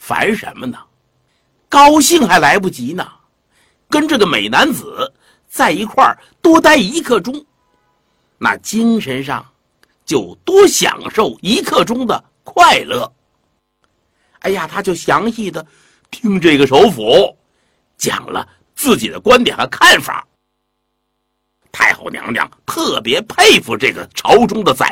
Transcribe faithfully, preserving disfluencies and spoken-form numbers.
烦什么呢？高兴还来不及呢，跟这个美男子在一块儿多待一刻钟，那精神上就多享受一刻钟的快乐。哎呀，他就详细的听这个首辅讲了自己的观点和看法。太后娘娘特别佩服这个朝中的宰